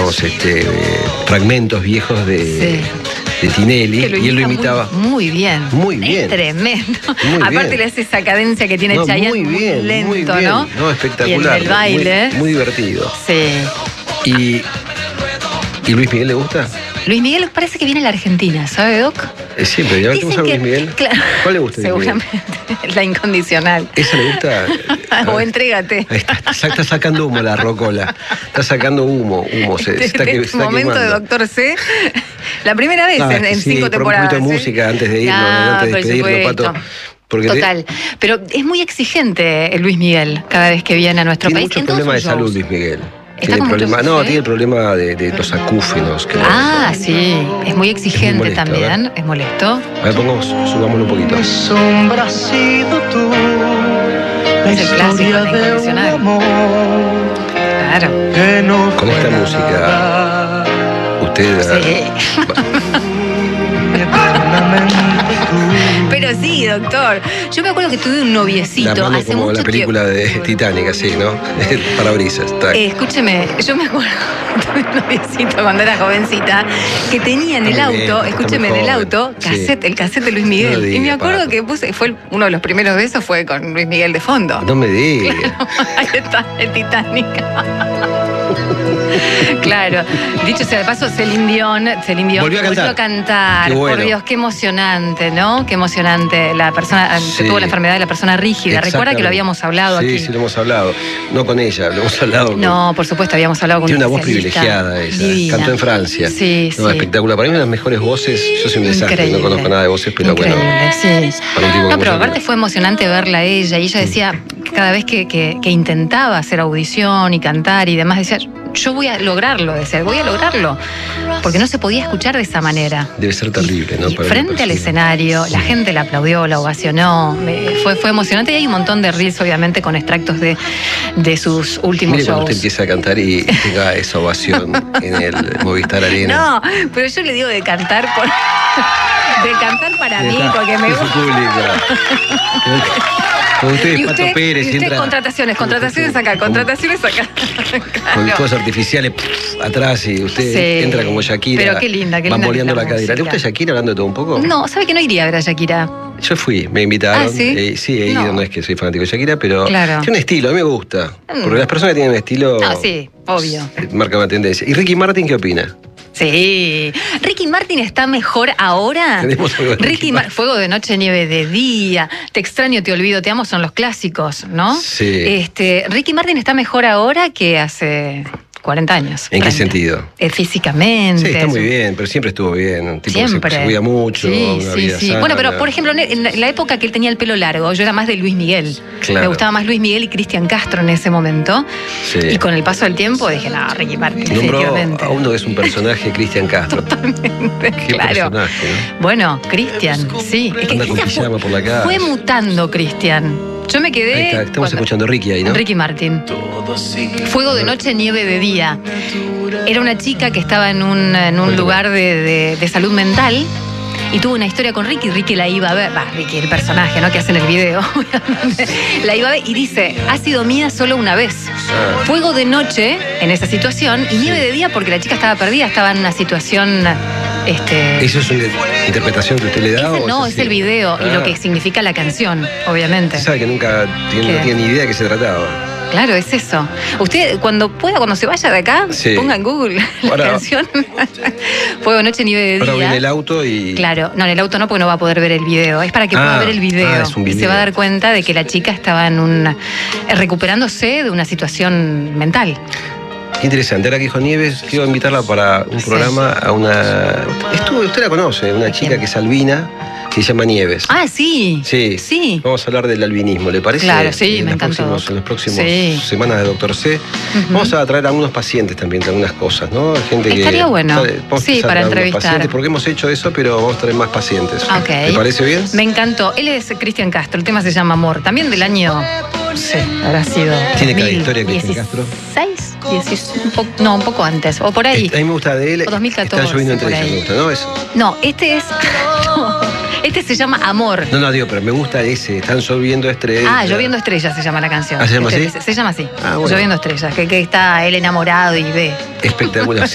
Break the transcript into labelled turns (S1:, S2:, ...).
S1: digamos, fragmentos viejos de Tinelli, y él lo imitaba.
S2: Muy bien.
S1: Muy bien.
S2: Es tremendo.
S1: Muy
S2: Aparte
S1: bien.
S2: le hace esa cadencia que tiene Chayanne,
S1: muy bien,
S2: lento,
S1: muy bien.
S2: ¿no?
S1: No, espectacular.
S2: Y el baile.
S1: Muy divertido.
S2: Sí.
S1: ¿Y Luis Miguel le gusta?
S2: Luis Miguel parece que viene a la Argentina, ¿sabe, Doc?
S1: Siempre, ya metemos a Luis Miguel.
S2: Claro,
S1: ¿Cuál le gusta?
S2: Seguramente, la incondicional.
S1: ¿Esa le gusta?
S2: O Entrégate.
S1: Está sacando humo la rocola. Está sacando humo.
S2: Este momento
S1: quemando.
S2: de Doctor C. La primera vez en 5 temporadas.
S1: Un poquito de música antes de irnos, antes de despedirnos, Pato.
S2: Total. Pero es muy exigente Luis Miguel cada vez que viene a nuestro país.
S1: Tiene muchos problemas de salud, Luis Miguel.
S2: Tiene
S1: el problema de los acúfenos.
S2: Sí. Es muy exigente,
S1: es molesto,
S2: también. Es molesto.
S1: A ver, subámoslo un poquito.
S3: Sombra has sido tú.
S2: Es el clásico, la incondicional. Claro.
S1: Con esta música, usted...
S2: Pero sí, doctor. Yo me acuerdo que tuve un noviecito hace
S1: como
S2: mucho
S1: la película de Titanic, así, ¿no? Parabrisas.
S2: Escúcheme, yo me acuerdo que tuve un noviecito cuando era jovencita que tenía en el auto, escúcheme, en el auto, el cassette de Luis Miguel.
S1: No
S2: y me acuerdo que uno de los primeros besos fue con Luis Miguel de fondo.
S1: No me digas.
S2: Claro, ahí está, el Titanic. Claro. Dicho sea de paso, Celine Dion volvió a cantar.
S1: Bueno.
S2: Por Dios, qué emocionante, ¿no? Qué emocionante. La persona que tuvo la enfermedad de la persona rígida. Recuerda que lo habíamos hablado aquí.
S1: Sí, lo hemos hablado. No con ella, lo hemos hablado.
S2: No, por supuesto, habíamos hablado con
S1: Tiene una voz privilegiada ella.
S2: Divina.
S1: Cantó en Francia.
S2: Sí.
S1: Espectacular. Para mí, una de las mejores voces. Yo soy un desastre, no conozco nada de voces, pero
S2: increíble,
S1: bueno.
S2: Sí.
S1: Para un tipo
S2: pero aparte fue emocionante verla a ella. Y ella decía, cada vez que intentaba hacer audición y cantar y demás, decía, yo voy a lograrlo, voy a lograrlo. Porque no se podía escuchar de esa manera.
S1: Debe ser terrible, ¿no?
S2: Y frente al escenario, la gente la aplaudió, la ovacionó. Fue emocionante. Y hay un montón de reels, obviamente, con extractos de sus últimos shows.
S1: Cuando usted empieza a cantar y tenga esa ovación en el Movistar Arena.
S2: No, pero yo le digo de cantar para mí, porque me gusta.
S1: Con ustedes, Pato Pérez.
S2: Y usted contrataciones acá.
S1: Con fuegos artificiales atrás y usted entra como Shakira.
S2: Pero qué linda.
S1: Bamboleando la cadera. ¿Le gusta Shakira hablando de todo un poco?
S2: No, ¿sabe que no iría a ver a Shakira?
S1: Yo fui, me invitaron.
S2: ¿Sí?
S1: He ido, no es que soy fanático de Shakira, pero
S2: claro.
S1: Tiene un estilo, a mí me gusta. Porque las personas que tienen un estilo...
S2: sí, obvio.
S1: Marca una tendencia. ¿Y Ricky Martin qué opina?
S2: Sí. ¿Ricky Martin está mejor ahora? Fuego de noche, nieve de día, Te extraño, te olvido, te amo, son los clásicos, ¿no?
S1: Sí.
S2: Ricky Martin está mejor ahora que hace 40 años.
S1: ¿En qué sentido?
S2: Físicamente.
S1: Sí, está muy bien, pero siempre estuvo bien. Un tipo
S2: siempre.
S1: Que se cuida mucho, una vida sana.
S2: Bueno, pero por ejemplo, en la época que él tenía el pelo largo, yo era más de Luis Miguel.
S1: Claro.
S2: Me gustaba más Luis Miguel y Cristian Castro en ese momento.
S1: Sí.
S2: Y con el paso del tiempo dije, no, Ricky Martin, definitivamente.
S1: A uno que es un personaje, Cristian Castro.
S2: Totalmente,
S1: Qué
S2: claro.
S1: personaje, ¿no?
S2: Bueno, Cristian, sí.
S1: Anda con pijama por la calle.
S2: Fue mutando Cristian. Yo me quedé...
S1: Ahí está, estamos escuchando a Ricky ahí, ¿no?
S2: Ricky Martin. Fuego de noche, nieve de día. Era una chica que estaba en un lugar de salud mental y tuvo una historia con Ricky. Ricky la iba a ver. Ricky, el personaje, ¿no? Que hace en el video. La iba a ver y dice, ha sido mía solo una vez. Fuego de noche en esa situación y nieve de día porque la chica estaba perdida, estaba en una situación...
S1: ¿Eso es una interpretación que usted le da?
S2: No, es el video y lo que significa la canción, obviamente.
S1: Sabe que nunca no tiene ni idea de qué se trataba.
S2: Claro, es eso. Usted, cuando pueda, cuando se vaya de acá, ponga en Google la canción. Fuego, noche, nieve de día.
S1: Ahora viene el auto y...
S2: Claro, no, en el auto no, porque no va a poder ver el video. Es para que pueda ver el video.
S1: Es un video.
S2: Y se va a dar cuenta de que la chica estaba recuperándose de una situación mental.
S1: Qué interesante. Ahora que dijo Nieves, quiero invitarla para un programa a una... Usted la conoce, una chica que es albina, que se llama Nieves.
S2: Sí.
S1: Sí. Vamos a hablar del albinismo, ¿le parece?
S2: Claro, sí, me encantó.
S1: En las próximas semanas de Doctor C. Vamos a traer a algunos pacientes también de algunas cosas, ¿no? Gente
S2: estaría bueno. Sí, para entrevistar.
S1: Porque hemos hecho eso, pero vamos a traer más pacientes.
S2: Okay.
S1: ¿Le parece bien?
S2: Me encantó. Él es Cristian Castro, el tema se llama Amor. También del año... Sí, habrá sido...
S1: ¿Tiene cada historia Cristian Castro?
S2: Un poco antes, o por ahí.
S1: A mí me gusta de él.
S2: O 2014.
S1: Están lloviendo entre ellas, me gusta, ¿no?
S2: No, este es... Este se llama Amor.
S1: No, digo, pero me gusta ese. Están lloviendo estrellas.
S2: Lloviendo estrellas se llama la canción.
S1: ¿Se llama así?
S2: Se llama así.
S1: Bueno.
S2: Lloviendo estrellas, que está él enamorado y ve.
S1: Espectacular.